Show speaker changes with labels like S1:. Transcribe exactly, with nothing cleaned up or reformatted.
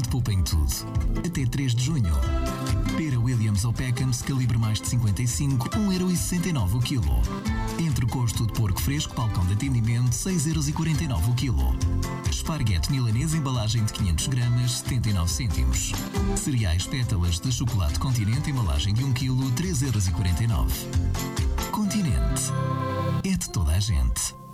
S1: de poupa em tudo. Até três de junho. Pera Williams ou Peckhams, calibre mais de cinquenta e cinco, um vírgula sessenta e nove euros o quilo. Entrecosto de porco fresco, balcão de atendimento, seis vírgula quarenta e nove euros o quilo. Esparguete milanês, embalagem de quinhentos gramas, setenta e nove cêntimos. Cereais pétalas de chocolate Continente, embalagem de um quilo, três vírgula quarenta e nove euros. Continente. É de toda a gente.